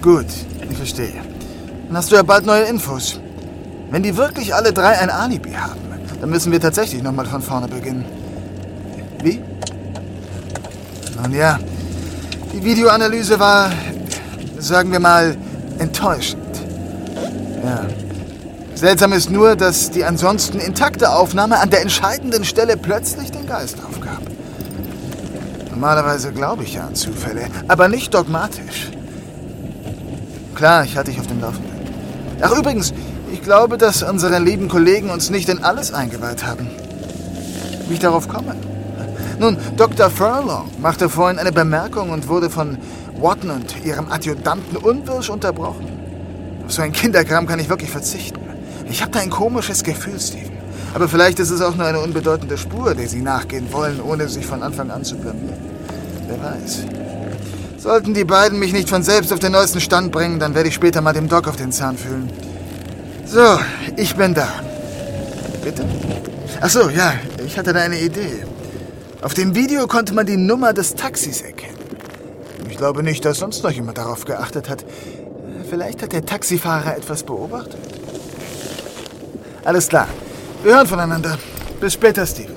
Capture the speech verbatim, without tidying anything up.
Gut, ich verstehe. Dann hast du ja bald neue Infos. Wenn die wirklich alle drei ein Alibi haben, dann müssen wir tatsächlich nochmal von vorne beginnen. Wie? Nun ja, die Videoanalyse war, sagen wir mal, enttäuschend. Ja. Seltsam ist nur, dass die ansonsten intakte Aufnahme an der entscheidenden Stelle plötzlich den Geist aufgab. Normalerweise glaube ich ja an Zufälle, aber nicht dogmatisch. Klar, ich hatte dich auf dem Laufenden. Ach übrigens, ich glaube, dass unsere lieben Kollegen uns nicht in alles eingeweiht haben. Wie ich darauf komme? Nun, Doktor Furlong machte vorhin eine Bemerkung und wurde von Watton und ihrem Adjutanten unwirsch unterbrochen. Auf so ein Kinderkram kann ich wirklich verzichten. Ich habe da ein komisches Gefühl, Steven. Aber vielleicht ist es auch nur eine unbedeutende Spur, der sie nachgehen wollen, ohne sich von Anfang an zu blamieren. Wer weiß. Sollten die beiden mich nicht von selbst auf den neuesten Stand bringen, dann werde ich später mal dem Doc auf den Zahn fühlen. So, ich bin da. Bitte? Ach so, ja, ich hatte da eine Idee. Auf dem Video konnte man die Nummer des Taxis erkennen. Ich glaube nicht, dass sonst noch jemand darauf geachtet hat. Vielleicht hat der Taxifahrer etwas beobachtet. Alles klar. Wir hören voneinander. Bis später, Steve.